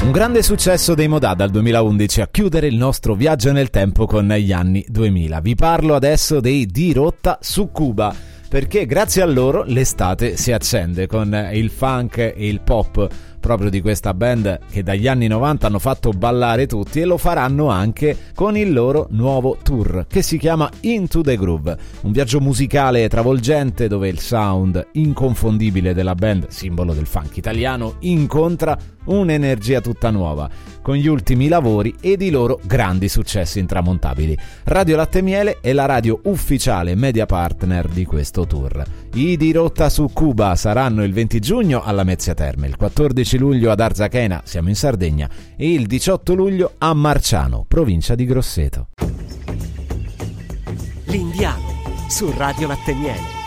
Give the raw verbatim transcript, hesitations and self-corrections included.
Un grande successo dei Modà dal duemilaundici a chiudere il nostro viaggio nel tempo con gli anni duemila. Vi parlo adesso dei Di Rotta su Cuba, perché grazie a loro l'estate si accende con il funk e il pop proprio di questa band che dagli anni novanta hanno fatto ballare tutti, e lo faranno anche con il loro nuovo tour che si chiama Into the Groove, un viaggio musicale travolgente dove il sound inconfondibile della band, simbolo del funk italiano, incontra un'energia tutta nuova con gli ultimi lavori ed i loro grandi successi intramontabili. Radio Latte Miele è la radio ufficiale media partner di questo tour. I Di Rotta su Cuba saranno il venti giugno alla Mezzia Terme, il quattordici luglio ad Arzachena, siamo in Sardegna, e il diciotto luglio a Marciano, provincia di Grosseto. L'Indiano su Radio Latte Miele.